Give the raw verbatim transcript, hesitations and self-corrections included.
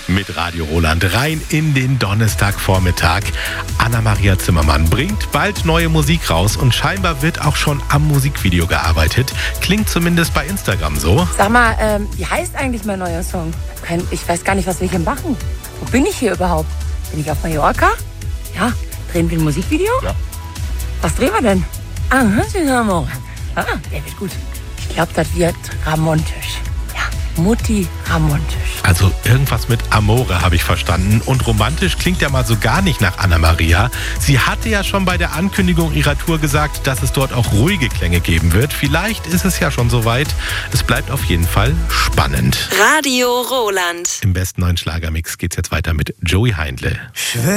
Mit Radio Roland rein in den Donnerstagvormittag. Anna-Maria Zimmermann bringt bald neue Musik raus und scheinbar wird auch schon am Musikvideo gearbeitet. Klingt zumindest bei Instagram so. Sag mal, ähm, wie heißt eigentlich mein neuer Song? Kein, ich weiß gar nicht, was wir hier machen. Wo bin ich hier überhaupt? Bin ich auf Mallorca? Ja. Drehen wir ein Musikvideo? Ja. Was drehen wir denn? Ah, ah der wird gut. Ich glaube, das wird romantisch. Ja, Mutti romantisch. Also irgendwas mit Amore habe ich verstanden. Und romantisch klingt ja mal so gar nicht nach Anna-Maria. Sie hatte ja schon bei der Ankündigung ihrer Tour gesagt, dass es dort auch ruhige Klänge geben wird. Vielleicht ist es ja schon soweit. Es bleibt auf jeden Fall spannend. Radio Roland. Im besten neuen Schlagermix geht's jetzt weiter mit Joey Heindle.